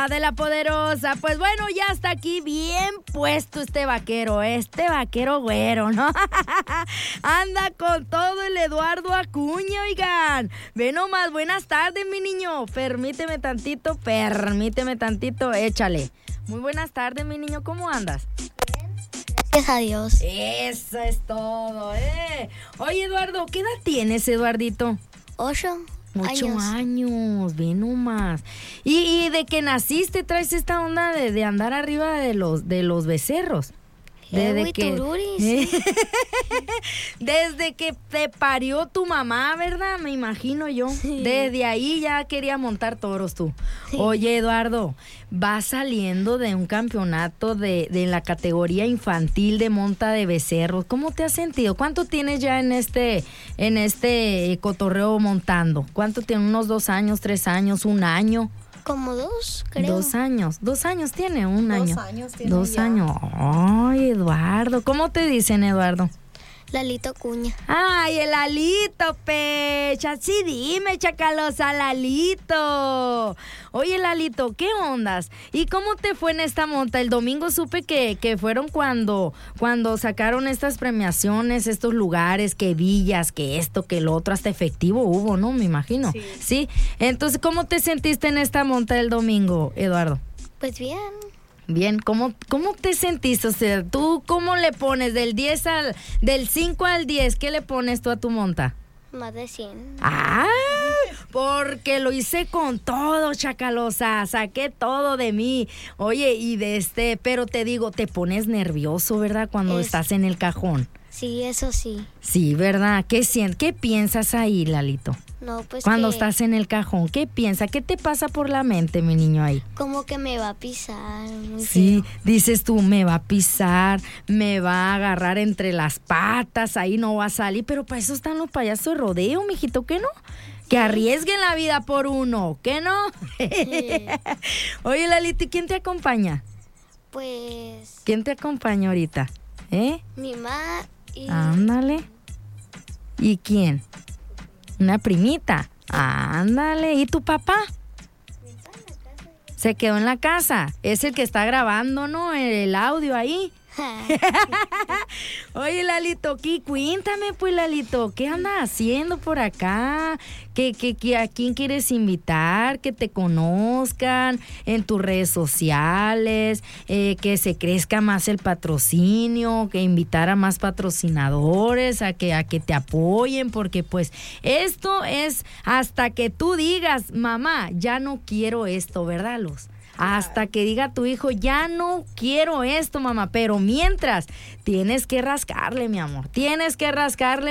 De la poderosa, pues bueno, ya está aquí bien puesto este vaquero güero, ¿no? Anda con todo el Eduardo Acuña, oigan. Ve nomás, buenas tardes, mi niño. Permíteme tantito, échale. Muy buenas tardes, mi niño, ¿cómo andas? Bien, gracias a Dios. Eso es todo, Oye, Eduardo, ¿qué edad tienes, Eduardito? 8 años, ve nomás. Y de que naciste traes esta onda de andar arriba de los becerros. Desde que te parió tu mamá, ¿verdad? Me imagino yo. Sí. Desde ahí ya quería montar toros tú. Sí. Oye, Eduardo, vas saliendo de un campeonato de la categoría infantil de monta de becerros. ¿Cómo te has sentido? ¿Cuánto tienes ya en este cotorreo montando? ¿Cuánto tienes? ¿Unos 2 años, 3 años, 1 año? Como 2, creo. 2 años. 2 años tiene, 1 año. 2 años tiene 2 ya. años. Ay, Eduardo. ¿Cómo te dicen, Eduardo? Lalito Acuña. Ay, el Lalito, pecha. Sí, dime, chacalosa, Lalito. Oye, Lalito, ¿qué ondas? ¿Y cómo te fue en esta monta? El domingo supe que fueron cuando sacaron estas premiaciones, estos lugares, que villas, que esto, que lo otro, hasta efectivo hubo, ¿no? Me imagino. Sí. Entonces, ¿cómo te sentiste en esta monta el domingo, Eduardo? Pues bien. Bien, ¿cómo te sentiste? O sea, ¿tú cómo le pones del 5 al 10? ¿Qué le pones tú a tu monta? Más de 100. ¡Ah! Porque lo hice con todo, chacalosa. Saqué todo de mí. Oye, pero te digo, te pones nervioso, ¿verdad? Cuando estás en el cajón. Sí, eso sí. Sí, ¿verdad? ¿Qué piensas ahí, Lalito? No, pues Cuando estás en el cajón, ¿qué piensas? ¿Qué te pasa por la mente, mi niño, ahí? Como que me va a pisar. Muy Sí, feo. dices tú, me va a pisar, me va a agarrar entre las patas, ahí no va a salir, pero para eso están los payasos de rodeo, mijito, ¿qué no? Que arriesguen la vida por uno, ¿qué no? Sí. Oye, Lalito, ¿y quién te acompaña? Pues ¿Quién te acompaña ahorita? mi mamá y... Ándale. ¿Y quién? Una primita. Ándale. ¿Y tu papá? Se quedó en la casa. Es el que está grabando, ¿no? El audio ahí. Oye, Lalito, cuéntame, pues, Lalito, ¿qué andas haciendo por acá? ¿A quién quieres invitar? Que te conozcan en tus redes sociales, que se crezca más el patrocinio, que invitar a más patrocinadores a que te apoyen, porque pues esto es hasta que tú digas, mamá, ya no quiero esto, ¿verdad, Luz? Hasta que diga tu hijo, ya no quiero esto, mamá, pero mientras tienes que rascarle, mi amor, tienes que rascarle.